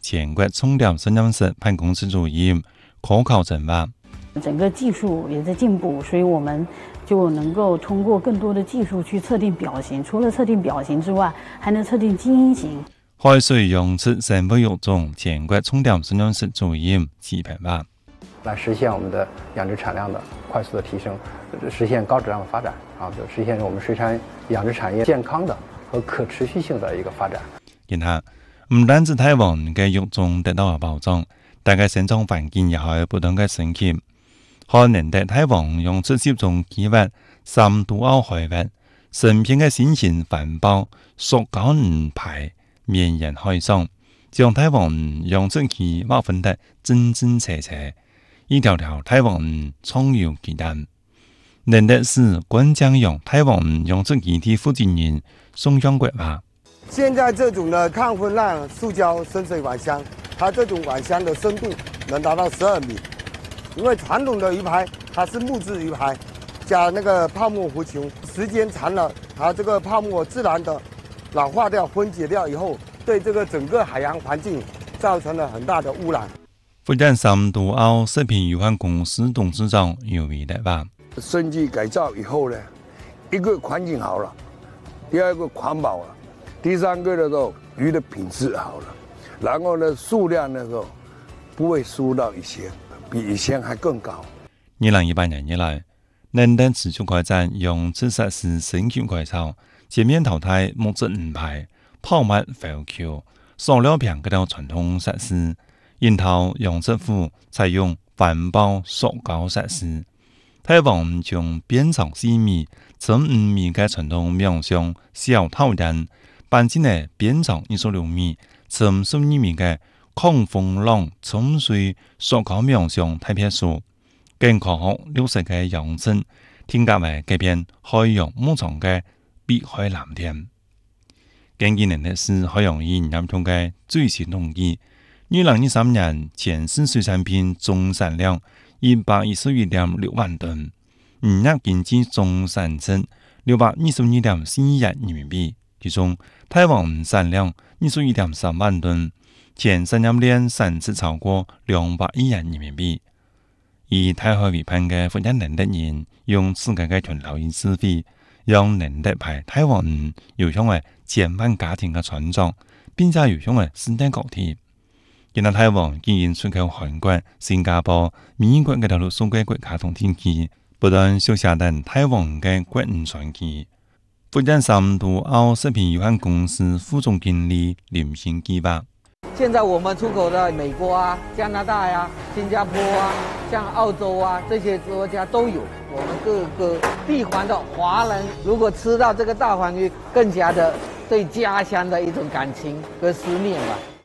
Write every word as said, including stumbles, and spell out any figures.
前国重点实验室办公室主任柯考正话。 整个技术也在进步，所以我们就能够通过更多的技术去测定表型。除了测定表型之外，还能测定基因型。 海水用词生物育种前国重点实验室主任齐平话。 来实现我们的养殖产量的快速的提升，实现高质量的发展啊，实现我们水产养殖产业健康的和可持续性的一个发展。 然下，唔單止台灣嘅育種得到保障，大家生長環境也係不斷嘅升級。可能在台灣用出接種計劃，三度奧開發，成片嘅新型環保塑膠魚排綿延海上，將台灣用出其劃分得真真切切。一條條台灣魚創有雞蛋，能得是官將用台灣魚用出基地負責人宋陽國話。 现在这种的抗混浪塑胶深水网箱，它这种网箱的深度能达到十二米。因为传统的鱼排它是木质鱼排，加那个泡沫浮球，时间长了，它这个泡沫自然的老化掉、分解掉以后，对这个整个海洋环境造成了很大的污染。 福建三度澳食品有限公司董事长尤伟的话： 升级改造以后呢，一个环境好了，第二个环保了。第三个的时候，鱼的品质好了，然后呢，数量的时候不会输到以前，比以前还更高。 二零一八年以來，能登持續改善用此設施升級改造，全面淘汰木質魚排、泡沫浮球、塑料瓶嗰啲傳統設施，然後用政府採用環保塑膠設施。台灣將變成四米、乘五米嘅傳統面向小套人。搬進嚟變成二十六米、乘十二米嘅抗風浪沖水塑膠面向太別墅，更科學綠色嘅養殖，添加為改變海洋牧場嘅碧海藍天。近幾年嘅是海洋業嚴重嘅最新統計，二零二三年全市水產品總產量一百一十一點六萬噸，漁業經濟總產值六百二十二點四億人民幣。其中，台灣產量二十一點三萬噸，前產業鏈產值超過兩百億元人民幣。以台海為伴嘅福建能德人，用自家嘅團流與智慧，讓能德派台灣人有向為千萬家庭嘅傳承，並且有向為世界各地。現在台灣經營出口韓國、新加坡、美國嘅道路數個國家同地區，不斷收下等台灣嘅國營傳奇。福建三度澳食品有限公司副總經理林新基話： 現在我們出口的美國啊、加拿大呀、啊、新加坡啊、像澳洲啊這些國家都有。我們各個地環的華人，如果吃到這個大環魚，更加的對家鄉的一種感情和思念吧。